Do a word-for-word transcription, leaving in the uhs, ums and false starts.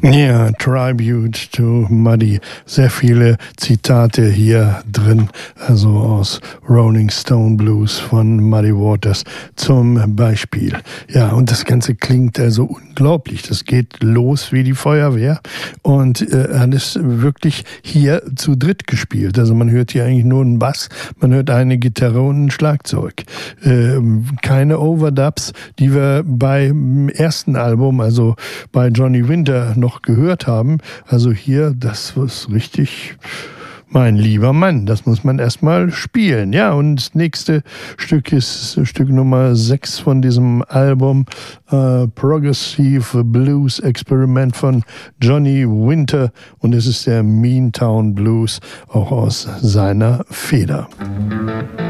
Ja, Tribute to Muddy. Sehr viele Zitate hier drin, also aus Rolling Stone Blues von Muddy Waters zum Beispiel. Ja, und das Ganze klingt also unglaublich. Das geht los wie die Feuerwehr und äh, hat es wirklich hier zu dritt gespielt. Also man hört hier eigentlich nur einen Bass, man hört eine Gitarre und ein Schlagzeug. Äh, keine Overdubs, die wir beim ersten Album, also bei Johnny Winter, noch gehört haben. Also hier, das was richtig, mein lieber Mann, das muss man erstmal spielen. Ja, und das nächste Stück ist Stück Nummer sechs von diesem Album, äh, Progressive Blues Experiment von Johnny Winter, und es ist der Mean Town Blues, auch aus seiner Feder.